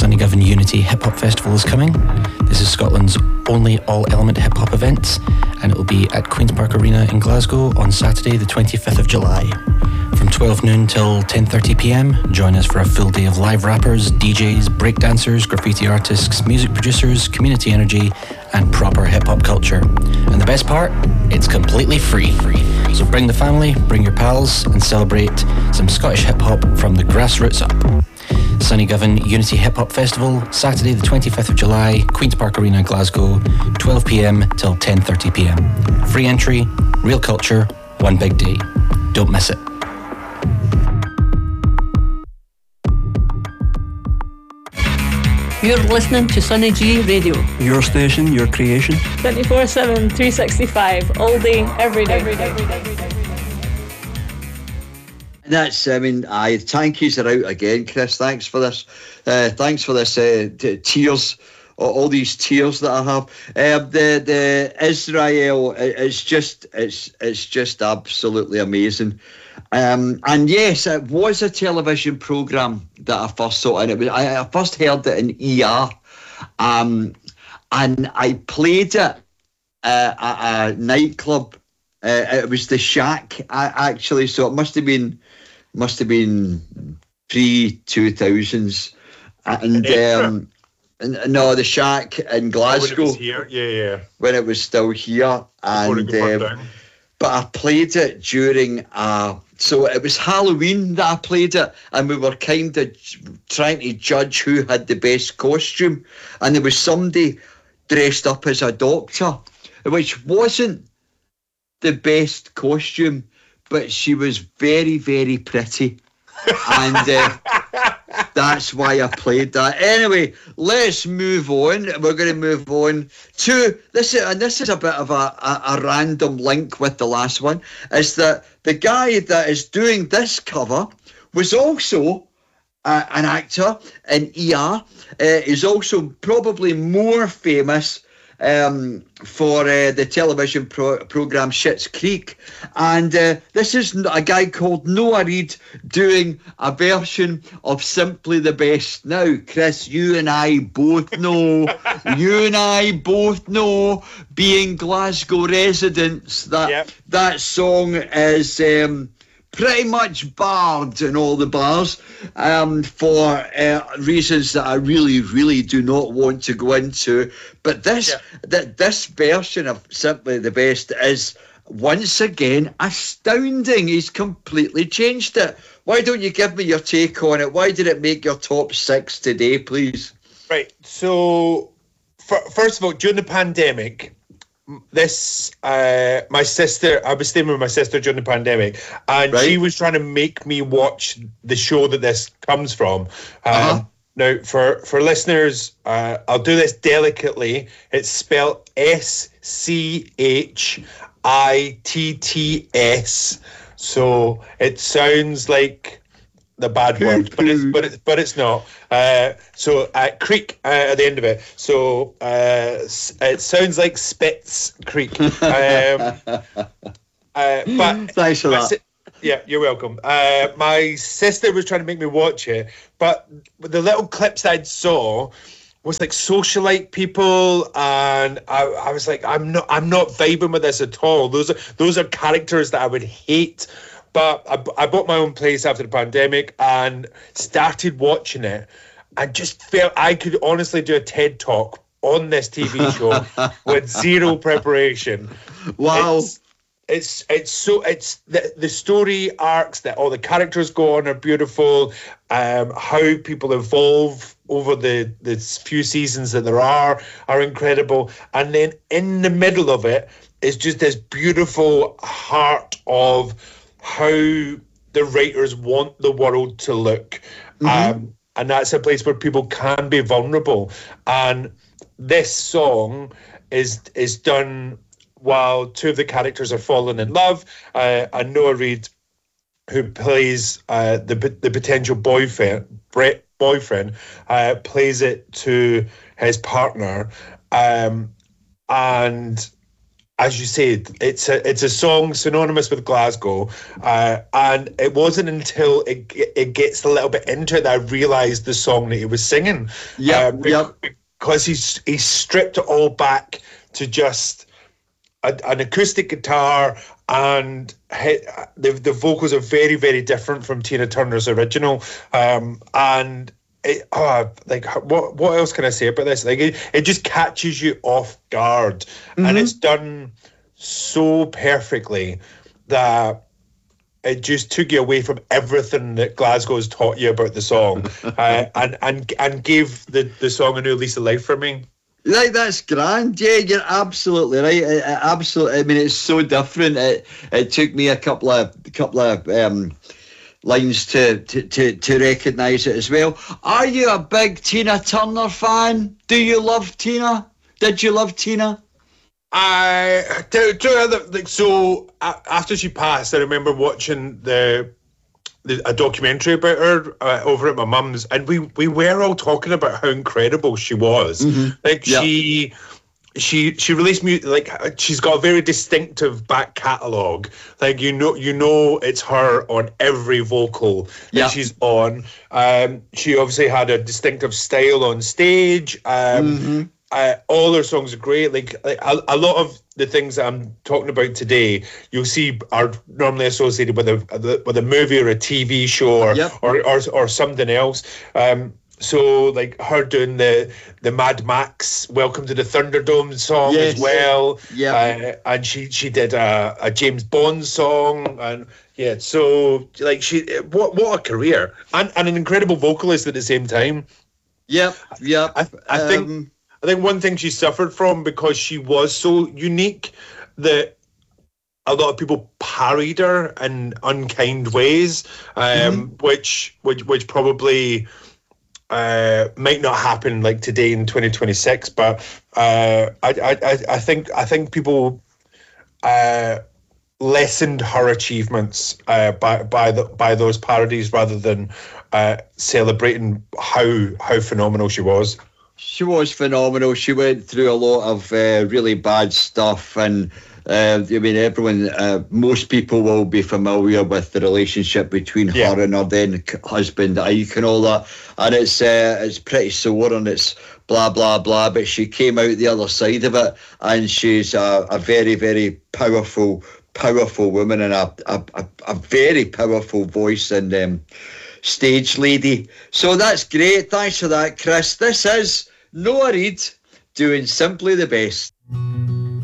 Sunnygovan Unity Hip Hop Festival is coming. This is Scotland's only all-element hip hop event, and it will be at Queen's Park Arena in Glasgow on Saturday the 25th of July. From 12 noon till 10:30 p.m, join us for a full day of live rappers, DJs, breakdancers, graffiti artists, music producers, community energy, and proper hip-hop culture. And the best part? It's completely free. So bring the family, bring your pals, and celebrate some Scottish hip-hop from the grassroots up. Sunnygovan Unity Hip Hop Festival, Saturday the 25th of July, Queen's Park Arena, Glasgow, 12 p.m. till 10:30 p.m. Free entry, real culture, one big day. Don't miss it. You're listening to Sunny G Radio. Your station, your creation. 24/7, 365, all day, every day. That's, I thank yous are out again, Chris. Thanks for this. Thanks for this tears, all these tears that I have. The Israel, it's just absolutely amazing. And yes, it was a television programme that I first saw, and I first heard it in ER, and I played it at a nightclub. It was the Shack, actually, so it must have been pre-2000s, and no, the Shack in Glasgow. When it was here, yeah. When it was still here, but I played it during so it was Halloween that I played it, and we were kind of trying to judge who had the best costume, and there was somebody dressed up as a doctor, which wasn't the best costume, but she was very, very pretty, and that's why I played that. Anyway, let's move on. We're going to move on to this, and this is a bit of a random link with the last one, is that the guy that is doing this cover was also an actor in ER. He's also probably more famous for the television programme Schitt's Creek, and this is a guy called Noah Reid doing a version of Simply the Best. Now, Chris, you and I both know, being Glasgow residents, that song is pretty much barred in all the bars for reasons that I really, really do not want to go into. But this version of Simply the Best is once again astounding. He's completely changed it. Why don't you give me your take on it? Why did it make your top 6 today, please? Right. So, first of all, during the pandemic, my sister, I was staying with my sister during the pandemic, and she was trying to make me watch the show that this comes from. Now, for listeners, I'll do this delicately. It's spelled SCHITTS, so it sounds like the bad word, but it's not. So creek at the end of it. So it sounds like Spitz Creek. But thanks for that. Yeah, you're welcome. My sister was trying to make me watch it, but the little clips I'd saw was like socialite people, and I was like, I'm not vibing with this at all. Those are characters that I would hate. But I bought my own place after the pandemic and started watching it, and just felt I could honestly do a TED Talk on this TV show with zero preparation. Wow. It's the story arcs that all the characters go on are beautiful. How people evolve over the few seasons that there are incredible. And then in the middle of it is just this beautiful heart of how the writers want the world to look. And that's a place where people can be vulnerable. And this song is done while two of the characters are falling in love. And Noah Reid, who plays the potential boyfriend, plays it to his partner. And as you said, it's a song synonymous with Glasgow, and it wasn't until it gets a little bit into it that I realised the song that he was singing. Because he's stripped it all back to just an acoustic guitar, and the vocals are very, very different from Tina Turner's original, and what else can I say about this? Like it just catches you off guard, and it's done so perfectly that it just took you away from everything that Glasgow's taught you about the song, and gave the song a new lease of life for me. Right, that's grand. Yeah, you're absolutely right. Absolutely. I mean, it's so different. It took me a couple of lines to recognise it as well. Are you a big Tina Turner fan? Do you love Tina? Did you love Tina? So after she passed, I remember watching a documentary about her over at my mum's, and we were all talking about how incredible she was. Like she released music, like she's got a very distinctive back catalogue. Like you know it's her on every vocal that she's on. She obviously had a distinctive style on stage. All her songs are great. Like a lot of the things that I'm talking about today, you'll see are normally associated with a movie or a TV show or something else. So like her doing the Mad Max Welcome to the Thunderdome song as well. And she did a James Bond song, and so like what a career, and an incredible vocalist at the same time. I think one thing she suffered from, because she was so unique, that a lot of people parried her in unkind ways, which probably might not happen like today in 2026. But I think people lessened her achievements by those parodies, rather than celebrating how phenomenal she was. She was phenomenal. She went through a lot of really bad stuff, and I mean, most people will be familiar with the relationship between her and her then husband Ike and all that, and it's pretty sore, and it's blah blah blah. But she came out the other side of it, and she's a very, very powerful woman, and a very powerful voice and stage lady. So that's great. Thanks for that, Chris. This is Noah Reid doing Simply the Best.